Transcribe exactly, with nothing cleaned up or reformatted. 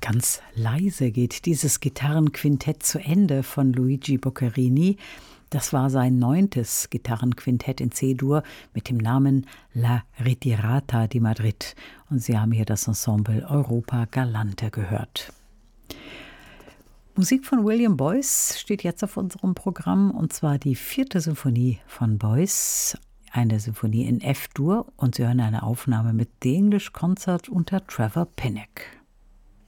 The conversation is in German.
Ganz leise geht dieses Gitarrenquintett zu Ende von Luigi Boccherini. Das war sein neuntes Gitarrenquintett in C-Dur mit dem Namen La Ritirata di Madrid. Und Sie haben hier das Ensemble Europa Galante gehört. Musik von William Boyce steht jetzt auf unserem Programm, und zwar die vierte Symphonie von Boyce, eine Symphonie in F-Dur, und Sie hören eine Aufnahme mit The English Concert unter Trevor Pinnock.